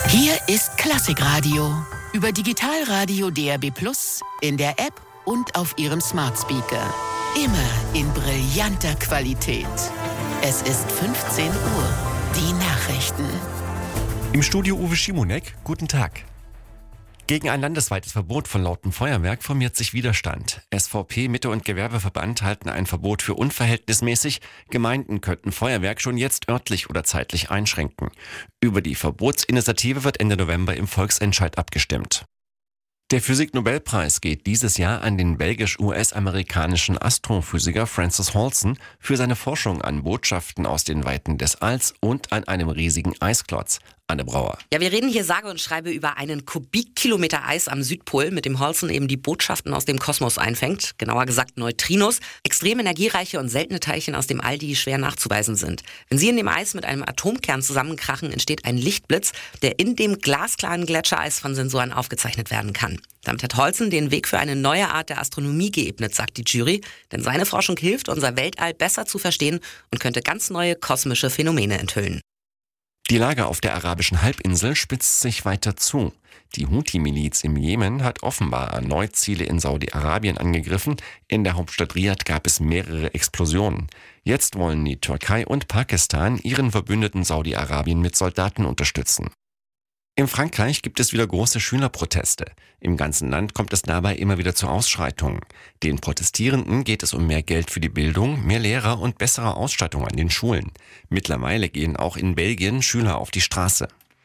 Hier ist Klassikradio. Über Digitalradio DAB+, in der App und auf Ihrem Smart Speaker. Immer in brillanter Qualität. Es ist 15 Uhr. Die Nachrichten. Im Studio Uwe Schimonek, guten Tag. Gegen ein landesweites Verbot von lautem Feuerwerk formiert sich Widerstand. SVP, Mitte- und Gewerbeverband halten ein Verbot für unverhältnismäßig. Gemeinden könnten Feuerwerk schon jetzt örtlich oder zeitlich einschränken. Über die Verbotsinitiative wird Ende November im Volksentscheid abgestimmt. Der Physik-Nobelpreis geht dieses Jahr an den belgisch-US-amerikanischen Astrophysiker Francis Halson für seine Forschung an Botschaften aus den Weiten des Alls und an einem riesigen Eisklotz. Anne Brauer. Ja, wir reden hier sage und schreibe über einen Kubikkilometer Eis am Südpol, mit dem Halson eben die Botschaften aus dem Kosmos einfängt. Genauer gesagt Neutrinos, extrem energiereiche und seltene Teilchen aus dem All, die schwer nachzuweisen sind. Wenn sie in dem Eis mit einem Atomkern zusammenkrachen, entsteht ein Lichtblitz, der in dem glasklaren Gletschereis von Sensoren aufgezeichnet werden kann. Damit hat Halson den Weg für eine neue Art der Astronomie geebnet, sagt die Jury, denn seine Forschung hilft, unser Weltall besser zu verstehen und könnte ganz neue kosmische Phänomene enthüllen. Die Lage auf der arabischen Halbinsel spitzt sich weiter zu. Die Houthi-Miliz im Jemen hat offenbar erneut Ziele in Saudi-Arabien angegriffen. In der Hauptstadt Riad gab es mehrere Explosionen. Jetzt wollen die Türkei und Pakistan ihren Verbündeten Saudi-Arabien mit Soldaten unterstützen. In Frankreich gibt es wieder große Schülerproteste. Im ganzen Land kommt es dabei immer wieder zu Ausschreitungen. Den Protestierenden geht es um mehr Geld für die Bildung, mehr Lehrer und bessere Ausstattung an den Schulen. Mittlerweile gehen auch in Belgien Schüler auf die Straße.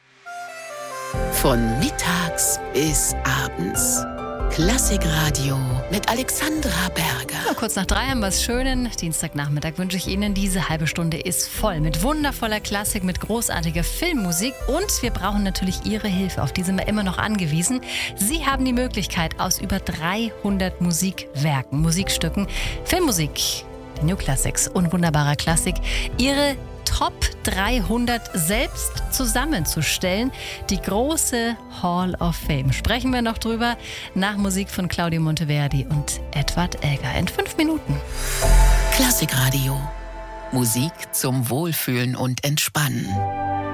Von mittags bis abends. Klassikradio mit Alexandra Berger. Ja, kurz nach 3 haben wir es schönen Dienstagnachmittag wünsche ich Ihnen. Diese halbe Stunde ist voll mit wundervoller Klassik, mit großartiger Filmmusik und wir brauchen natürlich Ihre Hilfe. Auf die sind wir immer noch angewiesen. Sie haben die Möglichkeit, aus über 300 Musikwerken, Musikstücken, Filmmusik, New Classics und wunderbarer Klassik, Ihre Top 300 selbst zusammenzustellen. Die große Hall of Fame. Sprechen wir noch drüber nach Musik von Claudio Monteverdi und Edward Elgar in 5 Minuten. Klassikradio. Musik zum Wohlfühlen und Entspannen.